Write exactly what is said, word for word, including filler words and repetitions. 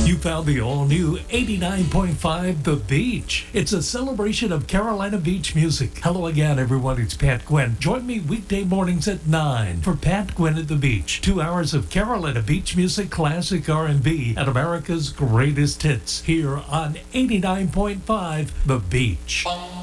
You found the all-new eighty-nine point five The Beach. It's a celebration of Carolina Beach music. Hello again, everyone. It's Pat Gwynn. Join me weekday mornings at nine for Pat Gwynn at the Beach. Two hours of Carolina Beach music, classic R and B, and America's greatest hits here on eighty-nine point five The Beach.